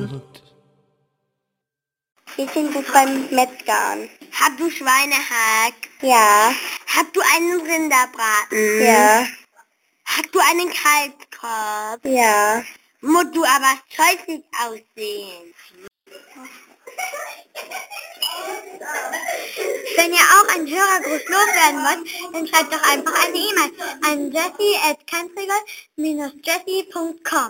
Wir sind gut beim Metzgern. Hast du Schweinehack? Ja. Hast du einen Rinderbraten? Ja. Hast du einen Kalbskopf? Ja. Musst du aber scheußlich aussehen. Wenn ihr auch einen Hörergruß loswerden wollt, dann schreibt doch einfach eine E-Mail an jessie@kanzregal-jessie.com.